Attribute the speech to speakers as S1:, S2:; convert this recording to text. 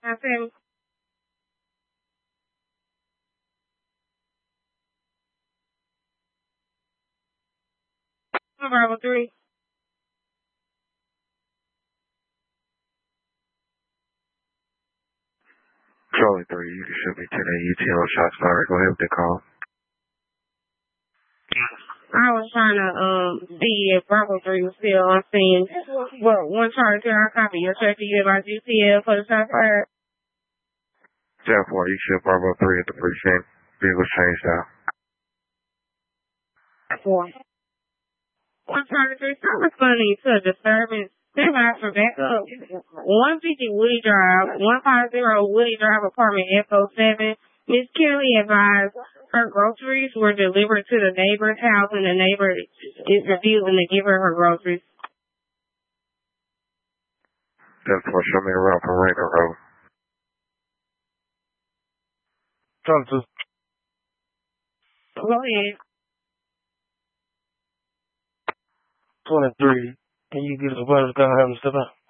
S1: FM. Bravo 3.
S2: Charlie 3, you can shoot me 10 UTL shots fired. Go ahead with the call.
S1: I was trying to see if Bravo 3 was still on scene. Well, one Charlie 3, I copy. You're checking you about UTL for the shot fired.
S2: 10-4, you shoot Bravo 3 at the precinct. Vehicles changed out.
S1: 4. One Charlie 3, stop responding to a disturbance. Step out for backup. 150 Woody Drive, 150 Woody Drive, apartment Echo 7. Miss Kelly advised her groceries were delivered to the neighbor's house and the neighbor is refusing to give her groceries.
S2: 10-4, show me around from Ranger Road.
S3: Charlie 2.
S1: Go ahead.
S3: 23. Can you get the bus gun and have them step out?